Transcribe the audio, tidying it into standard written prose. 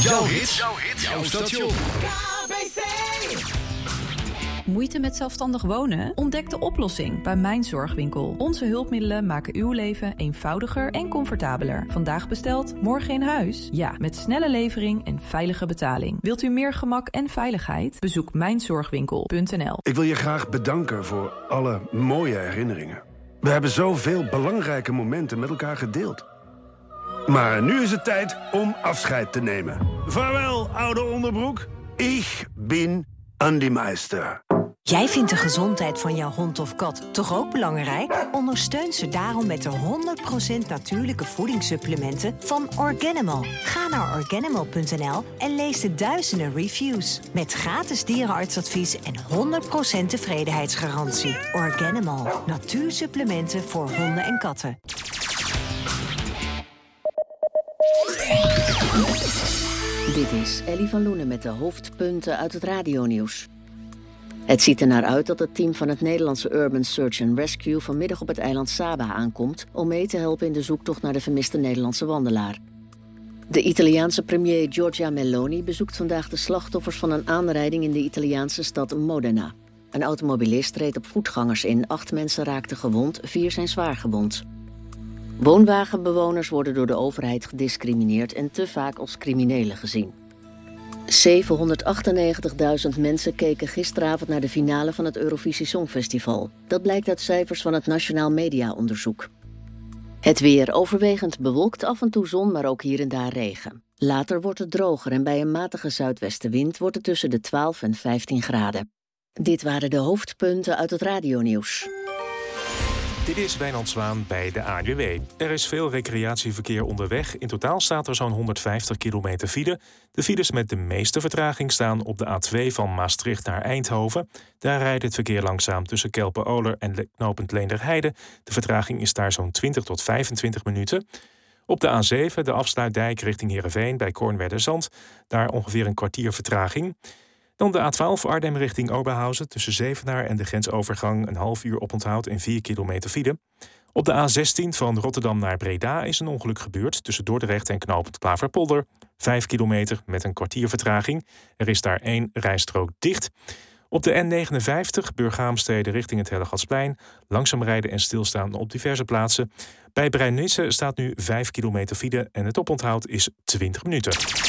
Jouw hits, jouw station. Moeite met zelfstandig wonen? Ontdek de oplossing bij Mijn Zorgwinkel. Onze hulpmiddelen maken uw leven eenvoudiger en comfortabeler. Vandaag besteld, morgen in huis? Ja, met snelle levering en veilige betaling. Wilt u meer gemak en veiligheid? Bezoek mijnzorgwinkel.nl. Ik wil je graag bedanken voor alle mooie herinneringen. We hebben zoveel belangrijke momenten met elkaar gedeeld. Maar nu is het tijd om afscheid te nemen. Vaarwel, oude onderbroek. Ik ben Andy Meister. Jij vindt de gezondheid van jouw hond of kat toch ook belangrijk? Ondersteun ze daarom met de 100% natuurlijke voedingssupplementen van Organimal. Ga naar Organimal.nl en lees de duizenden reviews. Met gratis dierenartsadvies en 100% tevredenheidsgarantie. Organimal. Natuursupplementen voor honden en katten. Dit is Ellie van Loenen met de hoofdpunten uit het radionieuws. Het ziet er naar uit dat het team van het Nederlandse Urban Search and Rescue vanmiddag op het eiland Saba aankomt om mee te helpen in de zoektocht naar de vermiste Nederlandse wandelaar. De Italiaanse premier Giorgia Meloni bezoekt vandaag de slachtoffers van een aanrijding in de Italiaanse stad Modena. Een automobilist reed op voetgangers in, 8 mensen raakten gewond, 4 zijn zwaar gewond. Woonwagenbewoners worden door de overheid gediscrimineerd en te vaak als criminelen gezien. 798.000 mensen keken gisteravond naar de finale van het Eurovisie Songfestival. Dat blijkt uit cijfers van het Nationaal Mediaonderzoek. Het weer overwegend bewolkt, af en toe zon, maar ook hier en daar regen. Later wordt het droger en bij een matige zuidwestenwind wordt het tussen de 12 en 15 graden. Dit waren de hoofdpunten uit het radionieuws. Dit is Wijnand Zwaan bij de ANWB. Er is veel recreatieverkeer onderweg. In totaal staat er zo'n 150 kilometer file. De files met de meeste vertraging staan op de A2 van Maastricht naar Eindhoven. Daar rijdt het verkeer langzaam tussen Kelpen-Oler en knooppunt Leenderheide. De vertraging is daar zo'n 20 tot 25 minuten. Op de A7, de afsluitdijk richting Heerenveen bij Kornwerderzand. Daar ongeveer een kwartier vertraging. Dan de A12 Arnhem richting Oberhausen tussen Zevenaar en de grensovergang een half uur oponthoud en 4 kilometer file. Op de A16 van Rotterdam naar Breda is een ongeluk gebeurd tussen Dordrecht en knooppunt Klaverpolder. 5 kilometer met een kwartier vertraging. Er is daar 1 rijstrook dicht. Op de N59 Burghaamstede richting het Hellegatsplein. Langzaam rijden en stilstaan op diverse plaatsen. Bij Brijnisse staat nu 5 kilometer file en het oponthoud is 20 minuten.